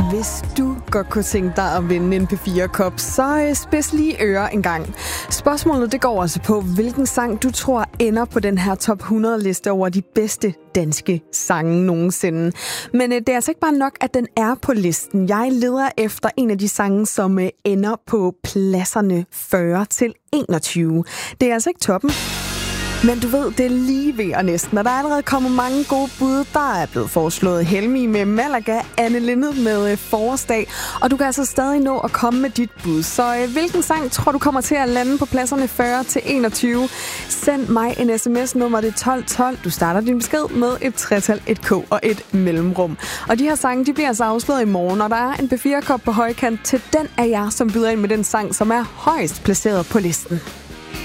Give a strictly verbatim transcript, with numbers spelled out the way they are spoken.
Hvis du godt kunne tænke dig at vinde en P fire-kop, så spids lige ører en gang. Spørgsmålet det går altså på, hvilken sang du tror ender på den her top hundrede-liste over de bedste danske sange nogensinde. Men det er altså ikke bare nok, at den er på listen. Jeg leder efter en af de sange, som ender på pladserne fyrre til enogtyve. Det er altså ikke toppen. Men du ved, det er lige ved og næsten, og der er allerede kommet mange gode bud. Der er blevet foreslået Helmi med Malaga, Anne Linnet med Forårsdag, og du kan altså stadig nå at komme med dit bud. Så øh, hvilken sang tror du kommer til at lande på pladserne fyrre til enogtyve? Send mig en sms, nummer det tolv tolv. Du starter din besked med et tretal, et K og et mellemrum. Og de her sange, de bliver altså afsløret i morgen, og der er en P fire-kop på højkant til den af jer, som byder ind med den sang, som er højst placeret på listen.